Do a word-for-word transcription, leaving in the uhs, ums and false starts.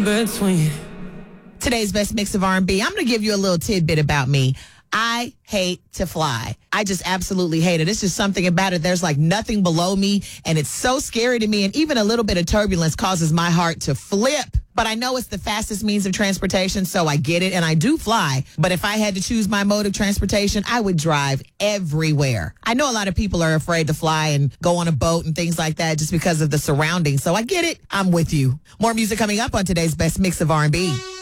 between. Today's best mix of R and B. I'm going to give you a little tidbit about me. I hate to fly. I just absolutely hate it. It's just something about it. There's like nothing below me, and it's so scary to me. And even a little bit of turbulence causes my heart to flip. But I know it's the fastest means of transportation, so I get it, and I do fly. But if I had to choose my mode of transportation, I would drive everywhere. I know a lot of people are afraid to fly and go on a boat and things like that just because of the surroundings. So I get it. I'm with you. More music coming up on today's best mix of R and B.